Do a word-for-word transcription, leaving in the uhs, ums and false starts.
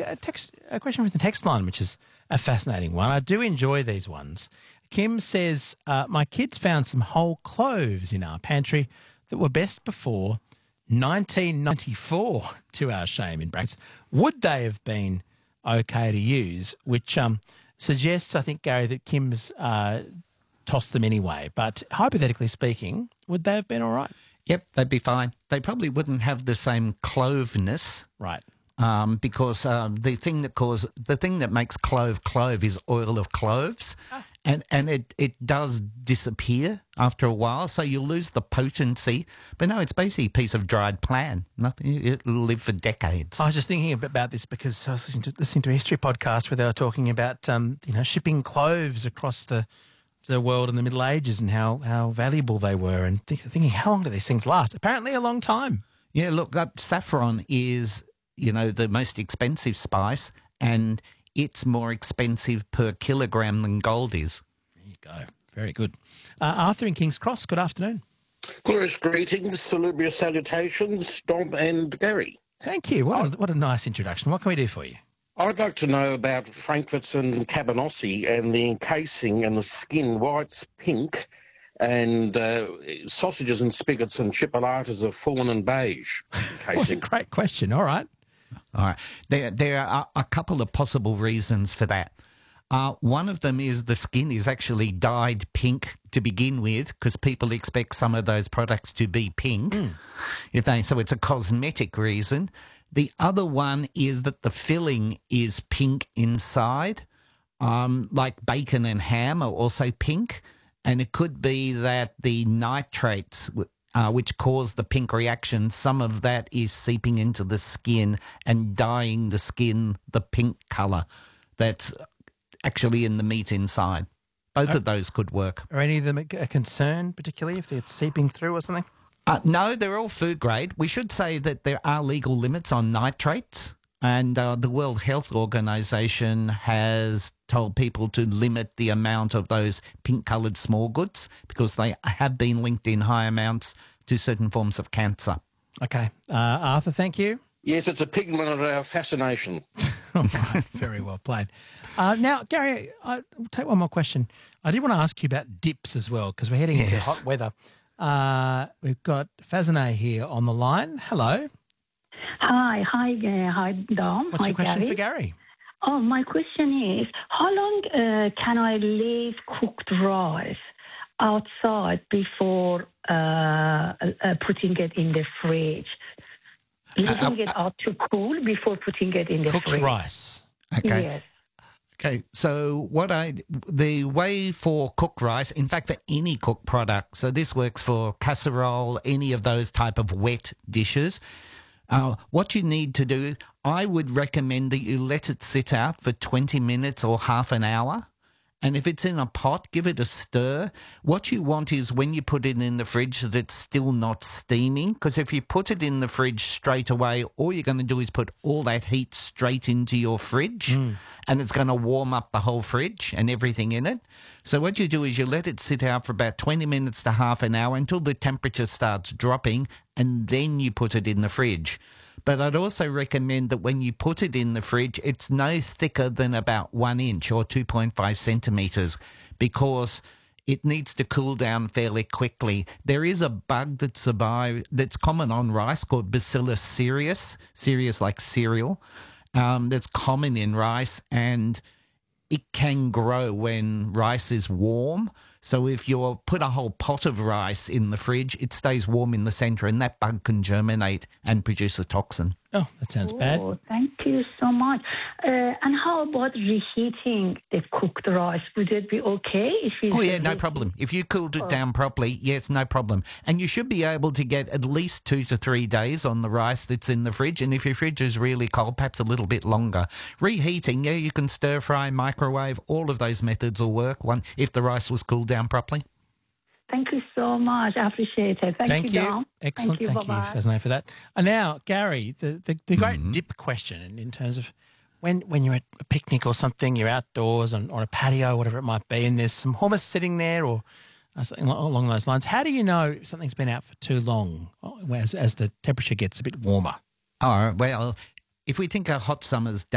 a, text, a question from the text line, which is a fascinating one. I do enjoy these ones. Kim says, uh, my kids found some whole cloves in our pantry that were best before nineteen ninety-four, to our shame, in brackets. Would they have been okay to use? Which um, suggests, I think, Gary, that Kim's uh, tossed them anyway. But hypothetically speaking, would they have been all right? Yep, they'd be fine. They probably wouldn't have the same cloveness. Right. Um, because uh, the thing that cause the thing that makes clove clove is oil of cloves, ah. and and it, it does disappear after a while, so you lose the potency. But no, it's basically a piece of dried plant. Nothing, it'll live for decades. I was just thinking about this because I was listening to, listening to a history podcast where they were talking about um, you know shipping cloves across the the world in the Middle Ages and how, how valuable they were, and think, thinking how long do these things last? Apparently, a long time. Yeah, look, that saffron is, you know, the most expensive spice, and it's more expensive per kilogram than gold is. There you go. Very good. Uh, Arthur in King's Cross, good afternoon. Glorious greetings, salubrious salutations, Dom and Gary. Thank you. What a, what a nice introduction. What can we do for you? I'd like to know about Frankfurts and Cabanossi and the encasing and the skin. Why it's pink, and uh, sausages and spigots and chipolatas are fawn and beige encasing. What a great question. All right. All right. There, there are a couple of possible reasons for that. Uh, one of them is the skin is actually dyed pink to begin with, because people expect some of those products to be pink. Mm. If they, so it's a cosmetic reason. The other one is that the filling is pink inside, um, like bacon and ham are also pink. And it could be that the nitrates, uh, which cause the pink reaction, some of that is seeping into the skin and dyeing the skin the pink colour that's actually in the meat inside. Both are, of those could work. Are any of them a concern, particularly if they're seeping through or something? Uh, no, they're all food grade. We should say that there are legal limits on nitrates, and uh, the World Health Organization has told people to limit the amount of those pink-coloured small goods because they have been linked in high amounts to certain forms of cancer. Okay. Uh, Arthur, thank you. Yes, it's a pigment of our fascination. All right, very well played. Uh, now, Gary, I'll take one more question. I did want to ask you about dips as well because we're heading yes. into hot weather. Uh, we've got Fazenay here on the line. Hello. Hi, hi, uh, hi, Dom. What's hi, your question Gary. for Gary? Oh, my question is, how long uh, can I leave cooked rice outside before uh, uh, putting it in the fridge? Leaving uh, uh, it out to cool before putting it in the cooked fridge. Cooked rice. Okay. Yes. Okay, so what I the way for cooked rice, in fact, for any cooked product, so this works for casserole, any of those type of wet dishes. Uh, what you need to do, I would recommend that you let it sit out for twenty minutes or half an hour. And if it's in a pot, give it a stir. What you want is when you put it in the fridge that it's still not steaming, because if you put it in the fridge straight away, all you're going to do is put all that heat straight into your fridge, mm. and it's going to warm up the whole fridge and everything in it. So what you do is you let it sit out for about twenty minutes to half an hour until the temperature starts dropping, and then you put it in the fridge. But I'd also recommend that when you put it in the fridge, it's no thicker than about one inch or two point five centimetres because it needs to cool down fairly quickly. There is a bug that survive, that's common on rice called Bacillus cereus, cereus like cereal, um, that's common in rice, and it can grow when rice is warm. So if you put a whole pot of rice in the fridge, it stays warm in the centre and that bug can germinate and produce a toxin. Oh, that sounds oh, bad. Thank you so much. Uh, and how about reheating the cooked rice? Would it be okay? If you oh, yeah, no problem. If you cooled it oh. down properly, yes, no problem. And you should be able to get at least two to three days on the rice that's in the fridge. And if your fridge is really cold, perhaps a little bit longer. Reheating, yeah, you can stir fry, microwave, all of those methods will work one if the rice was cooled down properly. Thank you so much. I appreciate it. Thank, Thank you, you. Dom. Excellent. Thank you, Thank you, bye-bye. Fazenay, for that. And now, Gary, the, the, the great mm-hmm. dip question in, in terms of when, when you're at a picnic or something, you're outdoors on, on a patio, whatever it might be, and there's some hummus sitting there or uh, something along those lines. How do you know something's been out for too long as, as the temperature gets a bit warmer? Oh, well, if we think of hot summers